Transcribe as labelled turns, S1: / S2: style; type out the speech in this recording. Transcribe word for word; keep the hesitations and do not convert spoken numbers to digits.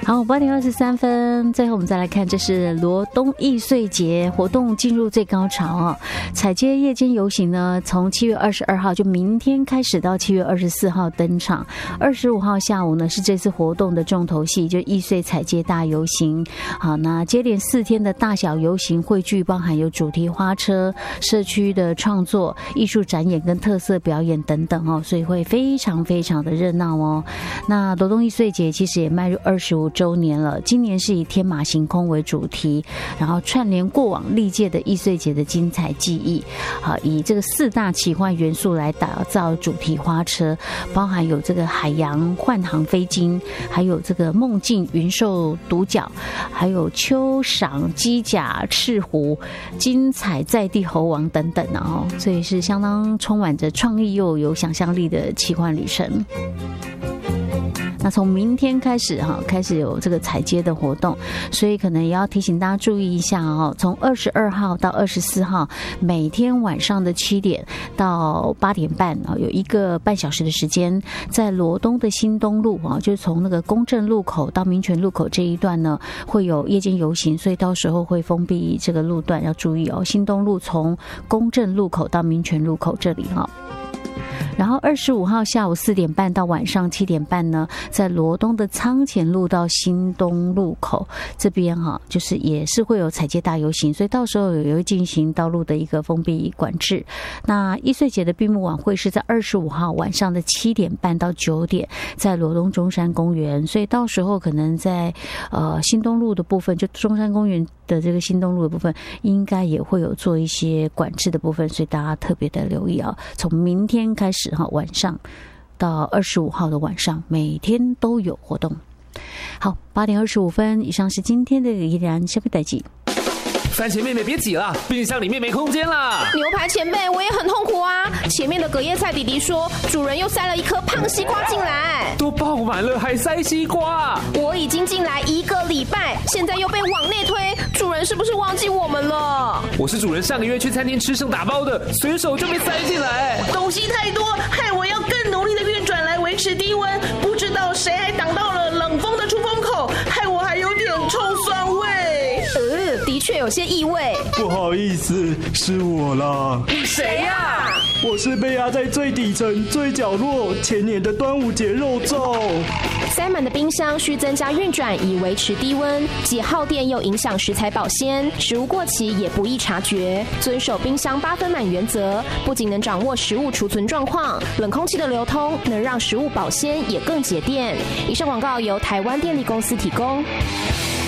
S1: 好，八点二十三分，最后我们再来看，这是罗东易碎节活动进入最高潮哦。踩街夜间游行呢，从七月二十二号就明天开始到七月二十四号登场。二十五号下午呢是这次活动的重头戏，就易碎踩街大游行。好，那接连四天的大小游行汇聚，包含有主题花车、社区的创作、艺术展演跟特色表演等等哦，所以会非常非常的热闹哦。那罗东易碎节其实也迈入二十五周年了，今年是以天马行空为主题，然后串联过往历届的易碎节的精彩记忆，好，以这个四大奇幻元素来打造主题花车，包含有这个海洋幻航飞鲸，还有这个梦境云兽独角，还有秋赏机甲赤狐、精彩在地猴王等等哦，所以是相当充满着创意又有想象力的奇幻旅程。那从明天开始哈，开始有这个踩街的活动，所以可能也要提醒大家注意一下哦。从二十二号到二十四号，每天晚上的七点到八点半啊，有一个半小时的时间，在罗东的新东路啊，就是从那个公正路口到民权路口这一段呢，会有夜间游行，所以到时候会封闭这个路段，要注意哦。新东路从公正路口到民权路口这里哈。然后二十五号下午四点半到晚上七点半呢，在罗东的仓前路到新东路口这边哈，就是也是会有踩街大游行，所以到时候也会进行道路的一个封闭管制。那易碎节的闭幕晚会是在二十五号晚上的七点半到九点，在罗东中山公园，所以到时候可能在呃新东路的部分，就中山公园的这个新东路的部分，应该也会有做一些管制的部分，所以大家特别的留意啊。从明天开始哈，晚上到二十五号的晚上，每天都有活动。好，八点二十五分，以上是今天的依然消费代记。
S2: 番茄妹妹别挤了，冰箱里面没空间了。
S3: 牛排前辈，我也很痛苦啊。前面的隔夜菜弟弟说，主人又塞了一颗胖西瓜进来，
S2: 都爆满了还塞西瓜。
S3: 我已经进来一个礼拜，现在又被往内推，主人是不是忘记我们了？
S2: 我是主人上个月去餐厅吃剩打包的，随手就被塞进来。
S4: 东西太多，害我要更努力的运转来维持低温。不知道谁还挡到了冷风的出风口，害我还有点臭酸味。
S3: 呃，的确有些异味。
S5: 不好意思，是我啦。
S4: 你谁呀、啊？
S5: 我是被压在最底层、最角落前年的端午节肉粽。
S3: 塞满的冰箱需增加运转以维持低温，既耗电又影响食材保鲜，食物过期也不易察觉。遵守冰箱八分满原则，不仅能掌握食物储存状况，冷空气的流通能让食物保鲜也更节电。以上广告由台湾电力公司提供。